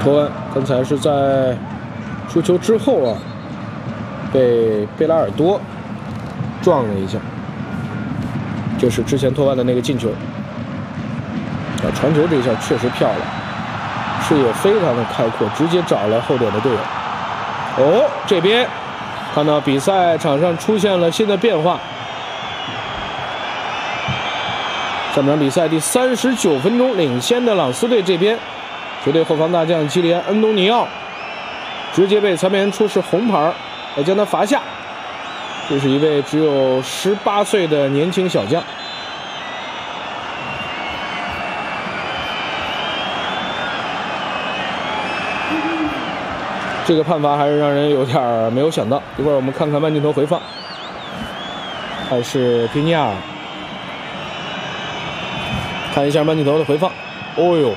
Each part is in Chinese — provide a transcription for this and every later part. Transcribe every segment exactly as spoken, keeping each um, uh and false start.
托恩刚才是在输球之后啊，被贝拉尔多撞了一下，就是之前托万的那个进球。啊，传球这一下确实漂亮，视野非常的开阔，直接找了后点的队友。哦，这边看到比赛场上出现了新的变化。上场比赛第三十九分钟，领先的朗斯队这边，球队后防大将基里安·恩东尼奥直接被裁判员出示红牌，来将他罚下。这是一位只有十八岁的年轻小将。这个判罚还是让人有点没有想到。一会儿我们看看慢镜头回放，还是皮尼亚尔。看一下慢镜头的回放。哦呦，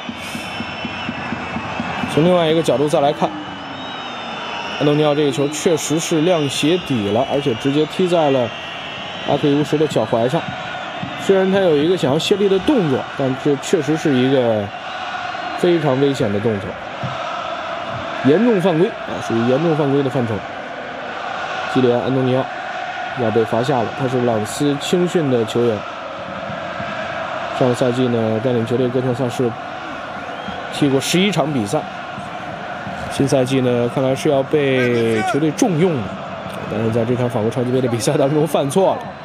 从另外一个角度再来看，安东尼奥这个球确实是亮鞋底了，而且直接踢在了阿克伊乌什的脚踝上。虽然他有一个想要卸力的动作，但这确实是一个非常危险的动作。严重犯规啊，属于严重犯规的范畴。基里安·安东尼奥要被罚下了，他是朗斯青训的球员。上个赛季呢，带领球队哥特萨是踢过十一场比赛。新赛季呢，看来是要被球队重用的，但是在这场法国超级杯的比赛当中犯错了。